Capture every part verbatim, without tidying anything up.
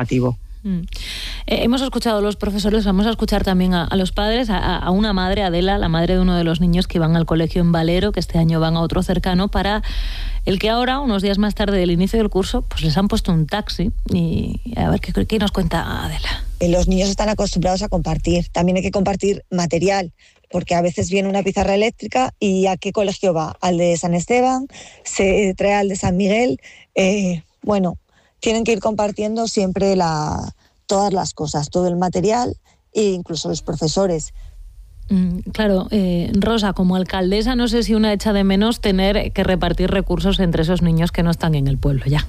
negativo. Mm. Eh, hemos escuchado a los profesores, vamos a escuchar también a, a los padres, a, a una madre, Adela, la madre de uno de los niños que van al colegio en Valero, que este año van a otro cercano, para el que ahora, unos días más tarde del inicio del curso, pues les han puesto un taxi. Y a ver, ¿qué, qué nos cuenta Adela? Los niños están acostumbrados a compartir, también hay que compartir material, porque a veces viene una pizarra eléctrica y ¿a qué colegio va? Al de San Esteban, se trae al de San Miguel, eh, bueno... Tienen que ir compartiendo siempre la, todas las cosas, todo el material e incluso los profesores. Mm, claro, eh, Rosa, como alcaldesa, no sé si una echa de menos tener que repartir recursos entre esos niños que no están en el pueblo ya.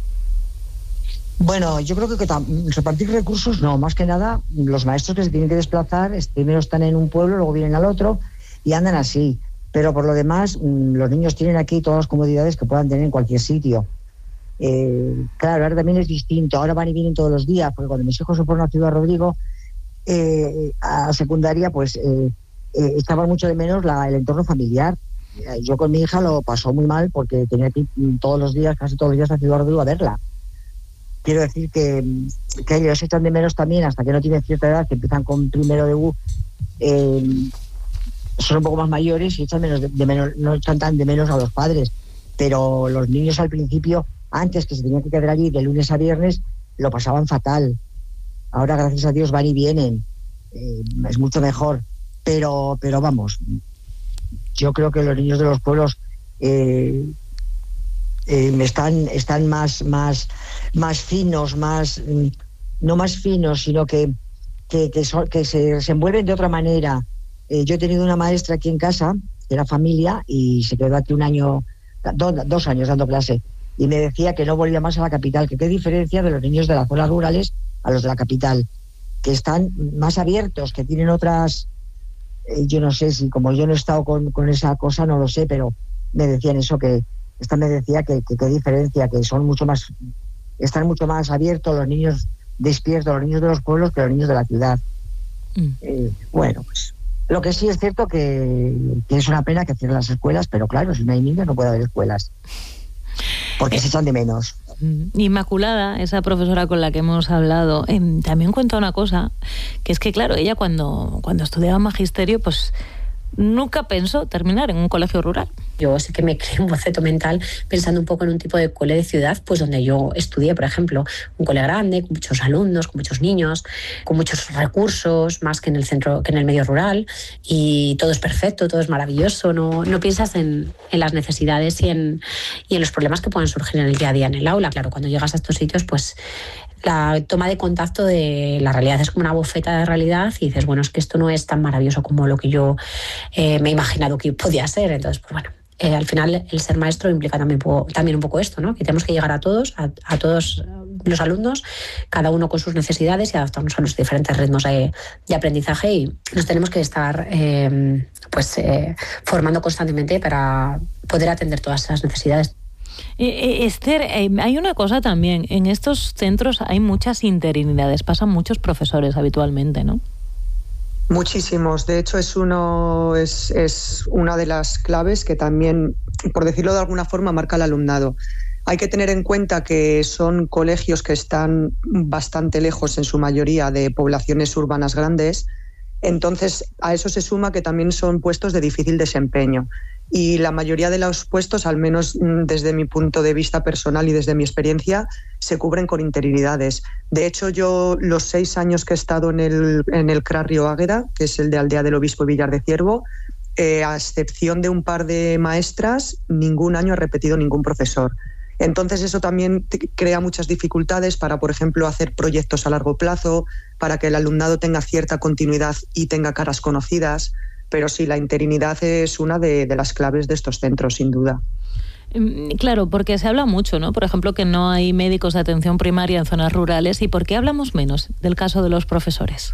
Bueno, yo creo que, que repartir recursos no, más que nada los maestros que se tienen que desplazar, primero están en un pueblo, luego vienen al otro y andan así. Pero por lo demás, los niños tienen aquí todas las comodidades que puedan tener en cualquier sitio. Eh, claro, ahora también es distinto, ahora van y vienen todos los días, porque cuando mis hijos se fueron a Ciudad Rodrigo eh, a secundaria, pues eh, eh, echaba mucho de menos la, el entorno familiar. Eh, yo con mi hija lo pasó muy mal porque tenía que ir todos los días, casi todos los días a Ciudad Rodrigo a verla. Quiero decir que, que ellos echan de menos también, hasta que no tienen cierta edad, que empiezan con primero de U, eh, son un poco más mayores y echan menos de, de menos, no echan tan de menos a los padres, pero los niños al principio, antes que se tenían que quedar allí de lunes a viernes, lo pasaban fatal. Ahora, gracias a Dios, van y vienen. Eh, es mucho mejor. Pero, pero vamos, yo creo que los niños de los pueblos eh, eh, están, están más, más, más finos, más no más finos, sino que, que, que, son, que se desenvuelven de otra manera. Eh, yo he tenido una maestra aquí en casa, que era familia, y se quedó aquí un año, do, dos años dando clase. Y me decía que no volvía más a la capital, que qué diferencia de los niños de las zonas rurales a los de la capital, que están más abiertos, que tienen otras, eh, yo no sé si como yo no he estado con, con esa cosa, no lo sé, pero me decían eso, que esta me decía que qué diferencia, que son mucho más, están mucho más abiertos los niños despiertos, los niños de los pueblos que los niños de la ciudad. Mm. Eh, bueno, pues lo que sí es cierto que, que es una pena que cierren las escuelas, pero claro, si no hay niños no puede haber escuelas. Porque se echan de menos. Inmaculada, esa profesora con la que hemos hablado, eh, también cuenta una cosa, que es que claro, ella cuando, cuando estudiaba magisterio, pues nunca pensó terminar en un colegio rural. Yo sí que me creé un boceto mental pensando un poco en un tipo de cole de ciudad, pues donde yo estudié, por ejemplo, un cole grande, con muchos alumnos, con muchos niños, con muchos recursos, más que en el centro, que en el medio rural, y todo es perfecto, todo es maravilloso, no, no piensas en, en las necesidades y en, y en los problemas que puedan surgir en el día a día en el aula. Claro, cuando llegas a estos sitios, pues la toma de contacto de la realidad es como una bofeta de realidad y dices, bueno, es que esto no es tan maravilloso como lo que yo eh, me he imaginado que podía ser. Entonces, pues bueno, eh, al final el ser maestro implica también, también un poco esto, ¿no? Que tenemos que llegar a todos, a, a todos los alumnos, cada uno con sus necesidades y adaptarnos a los diferentes ritmos de, de aprendizaje, y nos tenemos que estar eh, pues eh, formando constantemente para poder atender todas esas necesidades. Eh, Esther, eh, hay una cosa también, en estos centros hay muchas interinidades, pasan muchos profesores habitualmente, ¿no? Muchísimos, de hecho es, uno, es, es una de las claves que también, por decirlo de alguna forma, marca al alumnado. Hay que tener en cuenta que son colegios que están bastante lejos en su mayoría de poblaciones urbanas grandes, entonces a eso se suma que también son puestos de difícil desempeño. Y la mayoría de los puestos, al menos desde mi punto de vista personal y desde mi experiencia, se cubren con interinidades. De hecho, yo los seis años que he estado en el, en el C R A Río Águeda, que es el de Aldea del Obispo Villar de Ciervo, eh, a excepción de un par de maestras, ningún año ha repetido ningún profesor. Entonces eso también crea muchas dificultades para, por ejemplo, hacer proyectos a largo plazo, para que el alumnado tenga cierta continuidad y tenga caras conocidas. Pero sí, la interinidad es una de, de las claves de estos centros, sin duda. Claro, porque se habla mucho, ¿no? Por ejemplo, que no hay médicos de atención primaria en zonas rurales. ¿Y por qué hablamos menos del caso de los profesores?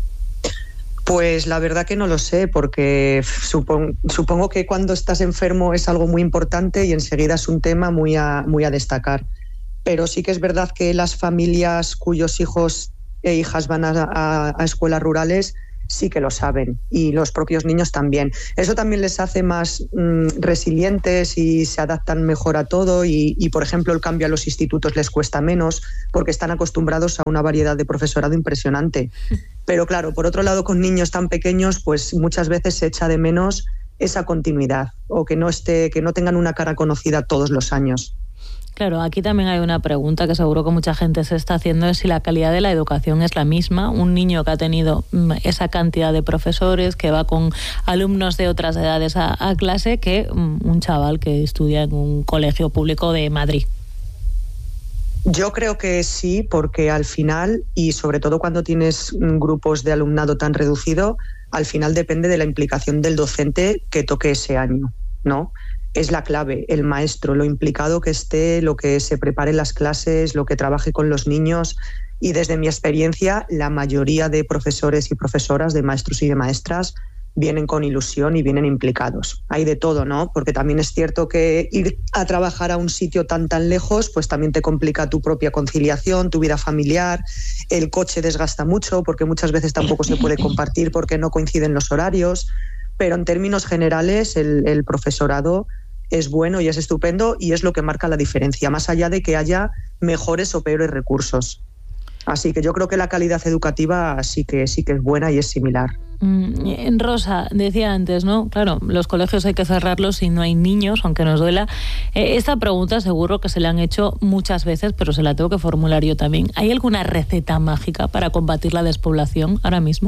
Pues la verdad que no lo sé, porque supongo, supongo que cuando estás enfermo es algo muy importante y enseguida es un tema muy a, muy a destacar. Pero sí que es verdad que las familias cuyos hijos e hijas van a, a, a escuelas rurales sí que lo saben, y los propios niños también. Eso también les hace más mmm, resilientes y se adaptan mejor a todo y, y, por ejemplo, el cambio a los institutos les cuesta menos porque están acostumbrados a una variedad de profesorado impresionante. Pero claro, por otro lado, con niños tan pequeños, pues muchas veces se echa de menos esa continuidad o que no esté, que no tengan una cara conocida todos los años. Claro, aquí también hay una pregunta que seguro que mucha gente se está haciendo, es si la calidad de la educación es la misma. Un niño que ha tenido esa cantidad de profesores, que va con alumnos de otras edades a, a clase, que un chaval que estudia en un colegio público de Madrid. Yo creo que sí, porque al final, y sobre todo cuando tienes grupos de alumnado tan reducido, al final depende de la implicación del docente que toque ese año, ¿no? Es la clave, el maestro, lo implicado que esté, lo que se prepare en las clases, lo que trabaje con los niños. Y desde mi experiencia, la mayoría de profesores y profesoras, de maestros y de maestras, vienen con ilusión y vienen implicados. Hay de todo, ¿no? Porque también es cierto que ir a trabajar a un sitio tan tan lejos, pues también te complica tu propia conciliación, tu vida familiar. El coche desgasta mucho porque muchas veces tampoco se puede compartir porque no coinciden los horarios. Pero en términos generales, el, el profesorado es bueno y es estupendo y es lo que marca la diferencia, más allá de que haya mejores o peores recursos. Así que yo creo que la calidad educativa sí que sí que es buena y es similar. Mm, Rosa, decía antes, ¿no? Claro, los colegios hay que cerrarlos si no hay niños, aunque nos duela. Eh, esta pregunta seguro que se la han hecho muchas veces, pero se la tengo que formular yo también. ¿Hay alguna receta mágica para combatir la despoblación ahora mismo?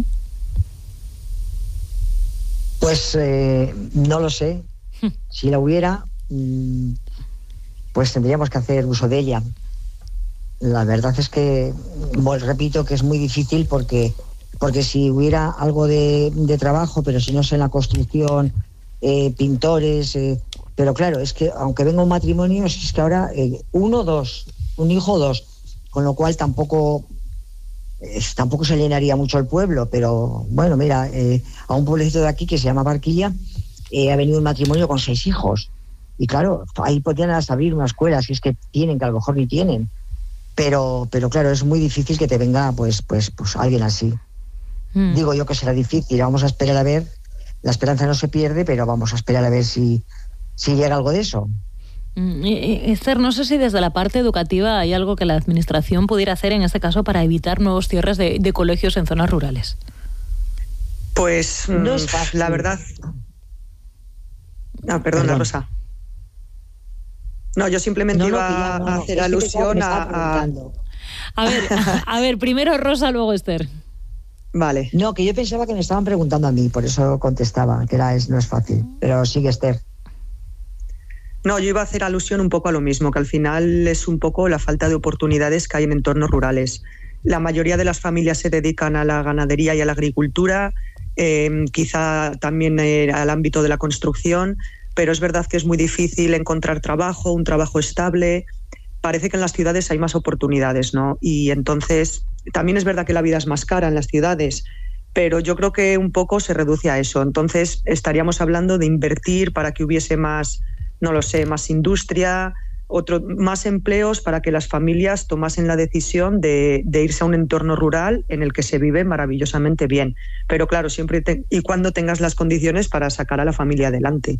Pues eh, no lo sé. Si la hubiera, pues tendríamos que hacer uso de ella. La verdad es que, bueno, repito que es muy difícil porque, porque si hubiera algo de, de trabajo, pero si no sé, en la construcción, eh, pintores, eh, pero claro, es que aunque venga un matrimonio, es que ahora eh, uno, dos, un hijo, dos, con lo cual tampoco... Eh, tampoco se llenaría mucho el pueblo, pero bueno, mira, eh, a un pueblecito de aquí que se llama Barquilla, eh, ha venido un matrimonio con seis hijos. Y claro, ahí podrían hasta abrir una escuela, si es que tienen, que a lo mejor ni tienen. Pero, pero claro, es muy difícil que te venga pues, pues, pues alguien así. Mm. Digo yo que será difícil, vamos a esperar a ver. La esperanza no se pierde, pero vamos a esperar a ver si, si llega algo de eso. Esther, no sé si desde la parte educativa hay algo que la administración pudiera hacer en este caso para evitar nuevos cierres de, de colegios en zonas rurales. Pues no es fácil. La verdad... Ah, perdona, Perdón. Rosa. No, yo simplemente no, iba no, no, a hacer alusión a... A... a ver, a ver, primero Rosa, luego Esther. Vale. No, que yo pensaba que me estaban preguntando a mí, por eso contestaba, que era, es, no es fácil. Pero sigue, Esther. No, yo iba a hacer alusión un poco a lo mismo, que al final es un poco la falta de oportunidades que hay en entornos rurales. La mayoría de las familias se dedican a la ganadería y a la agricultura, eh, quizá también eh, al ámbito de la construcción, pero es verdad que es muy difícil encontrar trabajo, un trabajo estable. Parece que en las ciudades hay más oportunidades, ¿no? Y entonces también es verdad que la vida es más cara en las ciudades, pero yo creo que un poco se reduce a eso. Entonces estaríamos hablando de invertir para que hubiese más, no lo sé, más industria, otro, más empleos para que las familias tomasen la decisión de, de irse a un entorno rural en el que se vive maravillosamente bien. Pero claro, siempre te, y cuando tengas las condiciones para sacar a la familia adelante.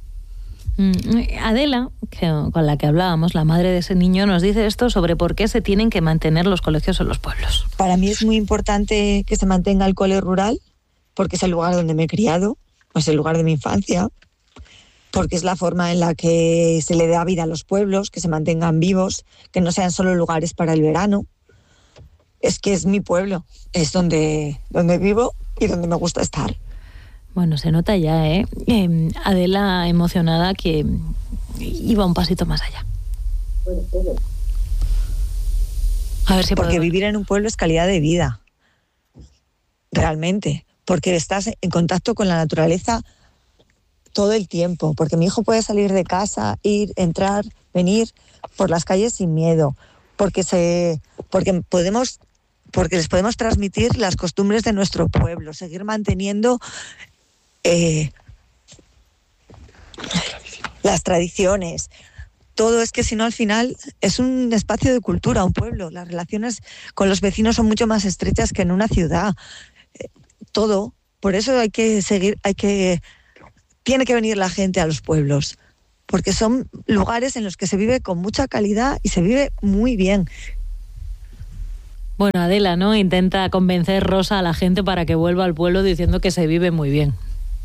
Adela, que, con la que hablábamos, la madre de ese niño, nos dice esto sobre por qué se tienen que mantener los colegios en los pueblos. Para mí es muy importante que se mantenga el cole rural, porque es el lugar donde me he criado, es el lugar de mi infancia, porque es la forma en la que se le da vida a los pueblos, que se mantengan vivos, que no sean solo lugares para el verano. Es que es mi pueblo, es donde, donde vivo y donde me gusta estar. Bueno, se nota ya, ¿eh? eh Adela emocionada que iba un pasito más allá. A ver si porque puedo... vivir en un pueblo es calidad de vida, realmente, porque estás en contacto con la naturaleza todo el tiempo, porque mi hijo puede salir de casa, ir, entrar, venir por las calles sin miedo, porque se, porque podemos, porque les podemos transmitir las costumbres de nuestro pueblo, seguir manteniendo Eh, las tradiciones, todo. Es que si no, al final es un espacio de cultura, un pueblo. Las relaciones con los vecinos son mucho más estrechas que en una ciudad. todo. Por eso hay que seguir, hay que, tiene que venir la gente a los pueblos, porque son lugares en los que se vive con mucha calidad y se vive muy bien. Bueno, Adela, ¿no? Intenta convencer Rosa a la gente para que vuelva al pueblo diciendo que se vive muy bien.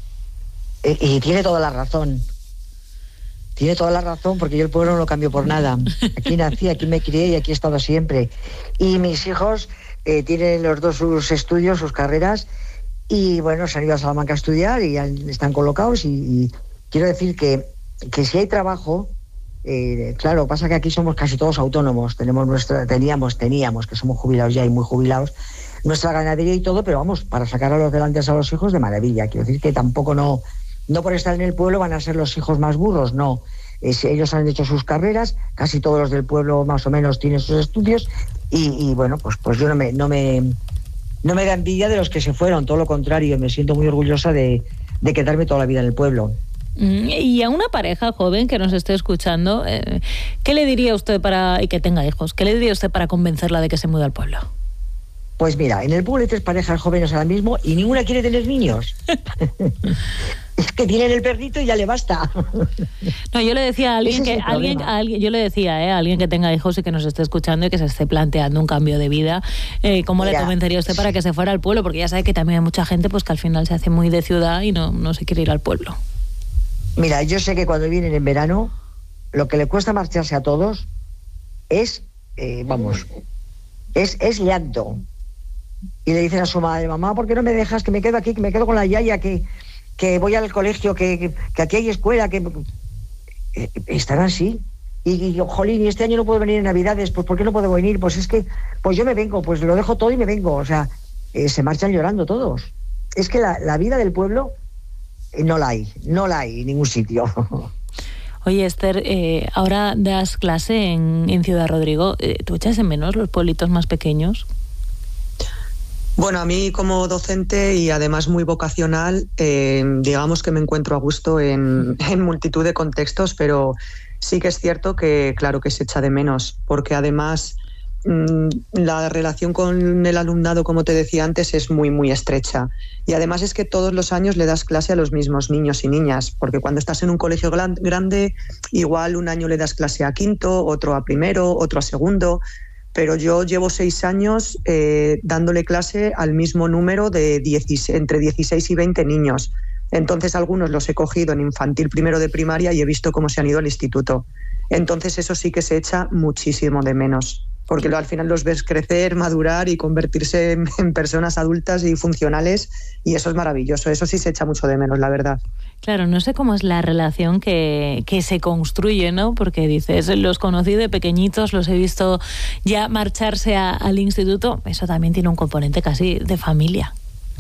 Y, y tiene toda la razón. Tiene toda la razón, porque yo el pueblo no lo cambio por nada. Aquí nací, aquí me crié y aquí he estado siempre. Y mis hijos eh, tienen los dos sus estudios, sus carreras, y bueno, se han ido a Salamanca a estudiar y han, están colocados. Y, y quiero decir que, que si hay trabajo, eh, claro, pasa que aquí somos casi todos autónomos. Tenemos nuestra, teníamos, teníamos, que somos jubilados ya y muy jubilados, nuestra ganadería y todo, pero vamos, para sacar a los delantes a los hijos de maravilla. Quiero decir que tampoco no... No por estar en el pueblo van a ser los hijos más burros, no. Es, ellos han hecho sus carreras, casi todos los del pueblo más o menos tienen sus estudios y, y bueno, pues, pues yo no me, no, me, no me da envidia de los que se fueron, todo lo contrario, me siento muy orgullosa de, de quedarme toda la vida en el pueblo. Y a una pareja joven que nos esté escuchando, eh, ¿qué le diría usted para, y que tenga hijos, qué le diría usted para convencerla de que se mude al pueblo? Pues mira, en el pueblo hay tres parejas jóvenes ahora mismo y ninguna quiere tener niños. Es que tienen el perrito y ya le basta. No, yo le decía a alguien que alguien, a alguien, yo le decía eh, a alguien que tenga hijos y que nos esté escuchando y que se esté planteando un cambio de vida, eh, ¿cómo Mira, le convencería usted para que se fuera al pueblo? Porque ya sabe que también hay mucha gente pues que al final se hace muy de ciudad y no, no se quiere ir al pueblo. Mira, yo sé que cuando vienen en verano, lo que le cuesta marcharse a todos es, eh, vamos, es, es llanto. Y le dicen a su madre, mamá, ¿por qué no me dejas que me quedo aquí, que me quedo con la yaya, que, que voy al colegio, que, que, que aquí hay escuela, que eh, estarán así? Y, y jolín, y este año no puedo venir en Navidades, pues ¿por qué no puedo venir? Pues es que, pues yo me vengo, pues lo dejo todo y me vengo. O sea, eh, se marchan llorando todos. Es que la, la vida del pueblo eh, no la hay, no la hay en ningún sitio. Oye, Esther, eh, ahora das clase en, en Ciudad Rodrigo. Eh, ¿Tú echas en menos los pueblitos más pequeños? Bueno, a mí como docente y además muy vocacional, eh, digamos que me encuentro a gusto en, en multitud de contextos, pero sí que es cierto que claro que se echa de menos, porque además mmm, la relación con el alumnado, como te decía antes, es muy, muy estrecha. Y además es que todos los años le das clase a los mismos niños y niñas, porque cuando estás en un colegio grande, igual un año le das clase a quinto, otro a primero, otro a segundo... pero yo llevo seis años eh, dándole clase al mismo número de dieciséis, entre dieciséis y veinte niños. Entonces algunos los he cogido en infantil primero de primaria y he visto cómo se han ido al instituto. Entonces eso sí que se echa muchísimo de menos, porque al final los ves crecer, madurar y convertirse en, en personas adultas y funcionales, y eso es maravilloso. Eso sí se echa mucho de menos, la verdad. Claro, no sé cómo es la relación que, que se construye, ¿no? Porque dices, los conocí de pequeñitos, los he visto ya marcharse a, al instituto. Eso también tiene un componente casi de familia.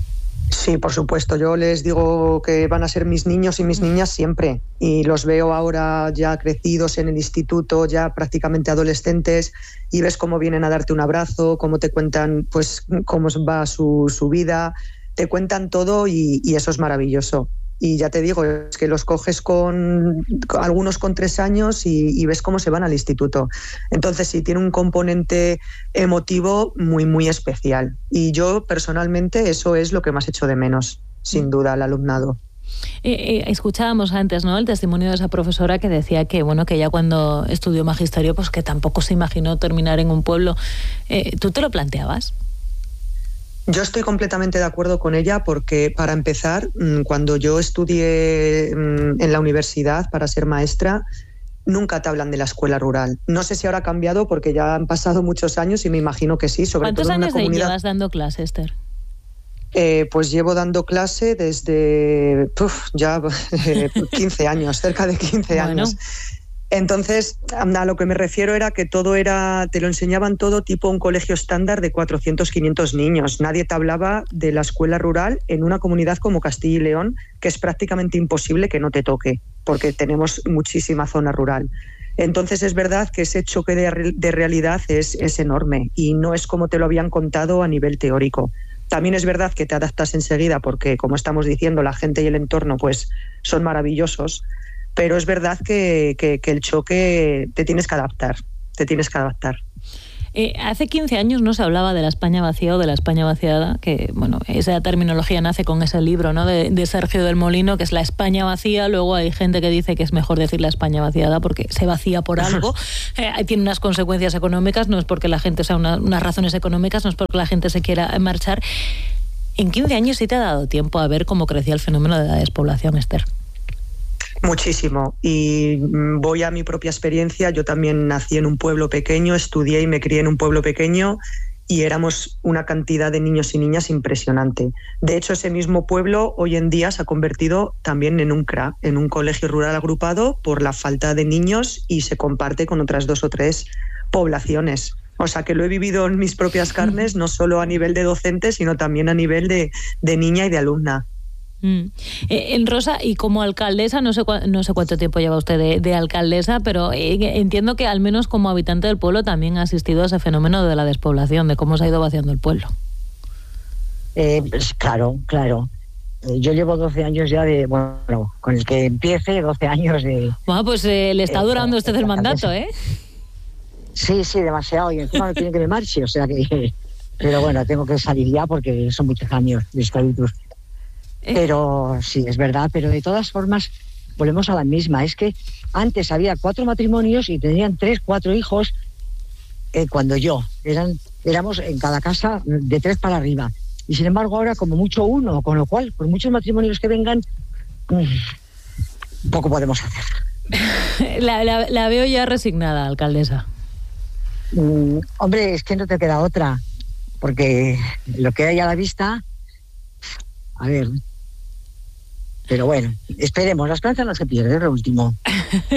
Sí, por supuesto. Yo les digo que van a ser mis niños y mis niñas siempre. Y los veo ahora ya crecidos en el instituto, ya prácticamente adolescentes, y ves cómo vienen a darte un abrazo, cómo te cuentan pues cómo va su, su vida, te cuentan todo y, y eso es maravilloso. Y ya te digo, es que los coges con, con algunos con tres años y, y ves cómo se van al instituto. Entonces sí, tiene un componente emotivo muy, muy especial. Y yo personalmente eso es lo que más echo de menos, sin duda, al alumnado. Eh, eh, escuchábamos antes, ¿no?, el testimonio de esa profesora que decía que, bueno, que ella cuando estudió magisterio, pues que tampoco se imaginó terminar en un pueblo. Eh, ¿Tú te lo planteabas? Yo estoy completamente de acuerdo con ella porque, para empezar, cuando yo estudié en la universidad para ser maestra, nunca te hablan de la escuela rural. No sé si ahora ha cambiado porque ya han pasado muchos años y me imagino que sí. Sobre ¿Cuántos todo en años una comunidad... llevas dando clase, Esther? Eh, pues llevo dando clase desde uf, ya eh, quince años, cerca de quince bueno. años. Entonces, a lo que me refiero era que todo era, te lo enseñaban todo tipo un colegio estándar de cuatrocientos, quinientos niños. Nadie te hablaba de la escuela rural en una comunidad como Castilla y León, que es prácticamente imposible que no te toque, porque tenemos muchísima zona rural. Entonces es verdad que ese choque de, de realidad es, es enorme y no es como te lo habían contado a nivel teórico. También es verdad que te adaptas enseguida porque, como estamos diciendo, la gente y el entorno pues son maravillosos. Pero es verdad que, que, que el choque te tienes que adaptar, te tienes que adaptar. Eh, hace quince años no se hablaba de la España vacía o de la España vaciada, que bueno, esa terminología nace con ese libro, ¿no?, de, de Sergio del Molino, que es la España vacía. Luego hay gente que dice que es mejor decir la España vaciada porque se vacía por algo. Eh, tiene unas consecuencias económicas, no es porque la gente, o sea, una, unas razones económicas, no es porque la gente se quiera marchar. En quince años sí te ha dado tiempo a ver cómo crecía el fenómeno de la despoblación, Esther. Muchísimo. Y voy a mi propia experiencia. Yo también nací en un pueblo pequeño, estudié y me crié en un pueblo pequeño y éramos una cantidad de niños y niñas impresionante. De hecho, ese mismo pueblo hoy en día se ha convertido también en un C R A, en un colegio rural agrupado por la falta de niños, y se comparte con otras dos o tres poblaciones. O sea que lo he vivido en mis propias carnes, no solo a nivel de docente, sino también a nivel de, de niña y de alumna. Mm. Eh, en Rosa, y como alcaldesa, no sé, cu- no sé cuánto tiempo lleva usted de, de alcaldesa, pero eh, entiendo que al menos como habitante del pueblo también ha asistido a ese fenómeno de la despoblación, de cómo se ha ido vaciando el pueblo. Eh, pues, claro, claro. Eh, yo llevo doce años ya de, bueno, con el que empiece, doce años de... Bueno, pues eh, le está eh, durando usted el mandato, ¿eh? Sí, sí, demasiado. Y encima no quieren que me marche, o sea que... Pero bueno, tengo que salir ya porque son muchos años de esclavitud. Pero sí, es verdad, pero de todas formas volvemos a la misma. Es que antes había cuatro matrimonios y tenían tres, cuatro hijos, eh, cuando yo, eran, éramos en cada casa de tres para arriba. Y sin embargo ahora como mucho uno, con lo cual, por muchos matrimonios que vengan, mmm, poco podemos hacer. La, la, la veo ya resignada, alcaldesa. Mm, hombre, es que no te queda otra, porque lo que hay a la vista, a ver... Pero bueno, esperemos, la esperanza no se pierde, es lo último.